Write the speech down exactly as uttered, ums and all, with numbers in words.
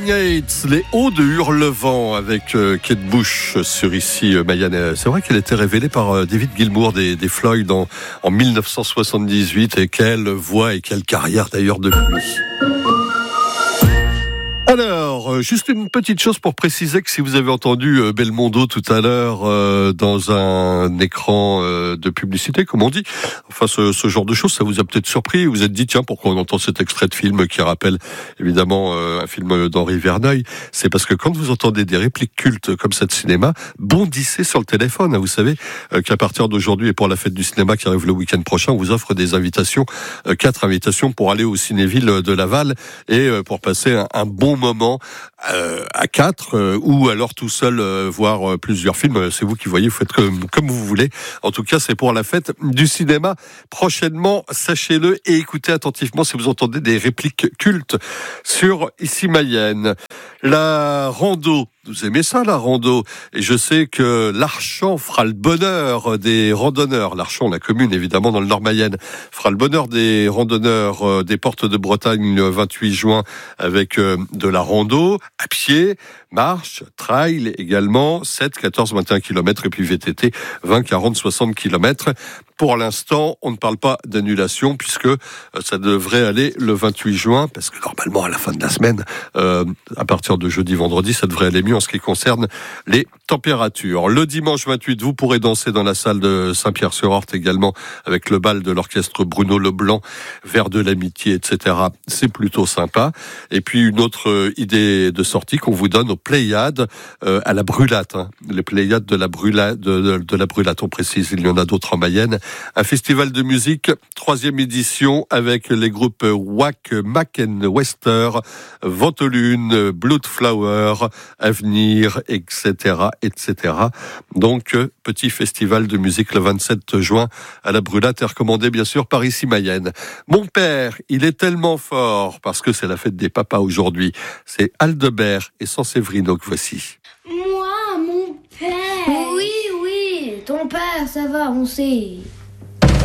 Yates, les hauts de Hurlevent avec euh, Kate Bush sur ici euh, Mayenne. C'est vrai qu'elle était révélée par euh, David Gilmour des, des Floyd en, en dix-neuf cent soixante-dix-huit et quelle voix et quelle carrière d'ailleurs depuis. Alors, euh, juste une petite chose pour préciser que si vous avez entendu euh, Belmondo tout à l'heure euh, dans un écran euh, de publicité, comme on dit, enfin ce, ce genre de choses, ça vous a peut-être surpris. Vous vous êtes dit, tiens, pourquoi on entend cet extrait de film qui rappelle évidemment euh, un film d'Henri Verneuil. C'est parce que quand vous entendez des répliques cultes comme ça de cinéma, bondissez sur le téléphone. Hein, vous savez euh, qu'à partir d'aujourd'hui et pour la fête du cinéma qui arrive le week-end prochain, on vous offre des invitations, euh, quatre invitations pour aller au Cinéville de Laval et euh, pour passer un, un bon moment euh, à quatre euh, ou alors tout seul euh, voir euh, plusieurs films. C'est vous qui voyez, vous faites comme, comme vous voulez. En tout cas, c'est pour la fête du cinéma. Prochainement, sachez-le et écoutez attentivement si vous entendez des répliques cultes sur ici Mayenne. La rando, vous aimez ça la rando? Et je sais que l'Archamp fera le bonheur des randonneurs. L'Archamp, la commune évidemment dans le Nord Mayenne, fera le bonheur des randonneurs euh, des Portes de Bretagne le vingt-huit juin avec euh, de la rando à pied, marche, trail également, sept, quatorze, vingt et un kilomètres et puis V T T vingt, quarante, soixante kilomètres. Pour l'instant, on ne parle pas d'annulation puisque ça devrait aller le vingt-huit juin, parce que normalement à la fin de la semaine, euh, à partir de jeudi, vendredi, ça devrait aller mieux en ce qui concerne les températures. Le dimanche vingt-huit, vous pourrez danser dans la salle de Saint-Pierre-sur-Orthe également avec le bal de l'orchestre Bruno Leblanc, Vers de l'amitié, et cetera. C'est plutôt sympa. Et puis une autre idée de sortie qu'on vous donne aux Pléiades euh, à la Brulate. Hein. Les Pléiades de la Brulate, de, de, de la Brulate, on précise, il y en a d'autres en Mayenne. Un festival de musique, troisième édition, avec les groupes Wack, Mac and Wester, Ventelune, Bloodflower, Avenir, et cetera, et cetera. Donc, petit festival de musique le vingt-sept juin à la Brulate, et recommandé bien sûr par ici Mayenne. Mon père, il est tellement fort, parce que c'est la fête des papas aujourd'hui. C'est Aldebert et Sanséverino que voici. Moi, mon père. Oui, oui, ton père, ça va, on sait.